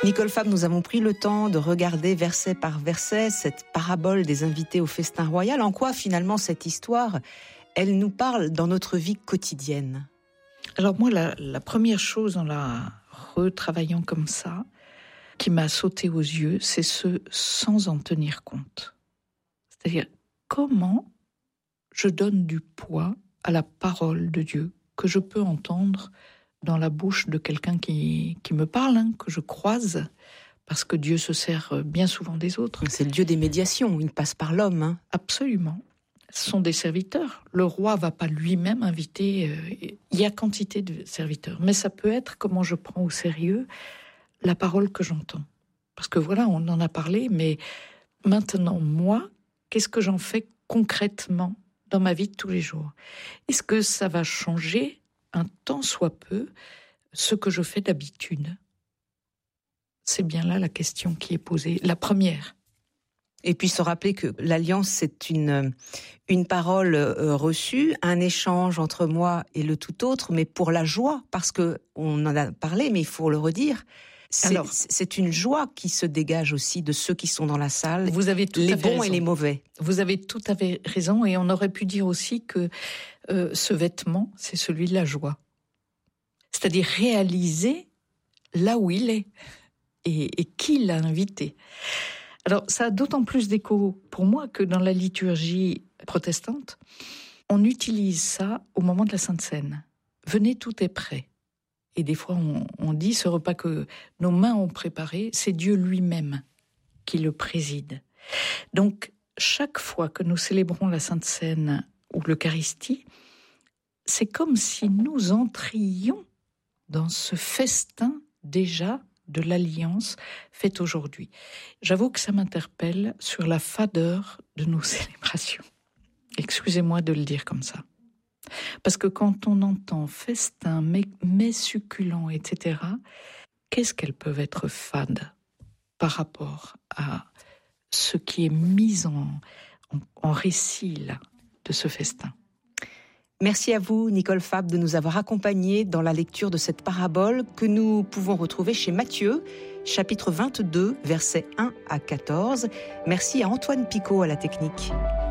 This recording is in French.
Nicole Fabre, nous avons pris le temps de regarder verset par verset cette parabole des invités au festin royal. En quoi, finalement, cette histoire, elle nous parle dans notre vie quotidienne? Alors moi, la première chose, en la retravaillant comme ça, qui m'a sauté aux yeux, c'est ce sans en tenir compte. C'est-à-dire, comment je donne du poids à la parole de Dieu que je peux entendre dans la bouche de quelqu'un qui me parle, que je croise, parce que Dieu se sert bien souvent des autres. C'est le Dieu des médiations, il passe par l'homme. Absolument. Ce sont des serviteurs. Le roi va pas lui-même inviter. Il y a quantité de serviteurs. Mais ça peut être comment je prends au sérieux la parole que j'entends. Parce que voilà, on en a parlé, mais maintenant, moi, qu'est-ce que j'en fais concrètement dans ma vie de tous les jours? Est-ce que ça va changer un tant soit peu ce que je fais d'habitude? C'est bien là la question qui est posée, la première. Et puis se rappeler que l'alliance, c'est une parole reçue, un échange entre moi et le tout autre, mais pour la joie, parce que on en a parlé, mais il faut le redire. C'est une joie qui se dégage aussi de ceux qui sont dans la salle, vous avez tout les à fait bons raison. Et les mauvais. Vous avez tout à fait raison, et on aurait pu dire aussi que ce vêtement, c'est celui de la joie. C'est-à-dire réaliser là où il est et qui l'a invité. Alors ça a d'autant plus d'écho pour moi que dans la liturgie protestante, on utilise ça au moment de la Sainte Seine. Venez, tout est prêt. Et des fois, on dit, ce repas que nos mains ont préparé, c'est Dieu lui-même qui le préside. Donc, chaque fois que nous célébrons la Sainte Seine ou l'Eucharistie, c'est comme si nous entrions dans ce festin déjà de l'alliance faite aujourd'hui. J'avoue que ça m'interpelle sur la fadeur de nos célébrations. Excusez-moi de le dire comme ça. Parce que quand on entend festin, mets succulent, etc., qu'est-ce qu'elles peuvent être fades par rapport à ce qui est mis en récit là, de ce festin? Merci à vous, Nicole Fabre, de nous avoir accompagnés dans la lecture de cette parabole que nous pouvons retrouver chez Matthieu, chapitre 22, versets 1 à 14. Merci à Antoine Picot à la technique.